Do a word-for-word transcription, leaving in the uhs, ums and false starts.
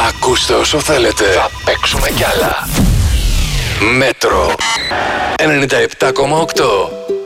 Ακούστε όσο θέλετε. Θα παίξουμε κι άλλα. Μέτρο ενενήντα επτά κόμμα οκτώ.